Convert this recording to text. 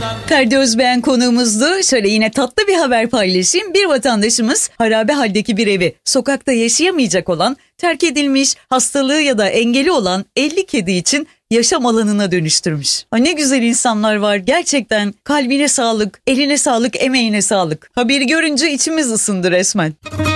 Ferdi Özbeğen konuğumuzdu. Şöyle yine tatlı bir haber paylaşayım. Bir vatandaşımız harabe haldeki bir evi sokakta yaşayamayacak olan, terk edilmiş, hastalığı ya da engeli olan 50 kedi için yaşam alanına dönüştürmüş. Ne güzel insanlar var gerçekten. Kalbine sağlık, eline sağlık, emeğine sağlık. Haberi görünce içimiz ısındı resmen.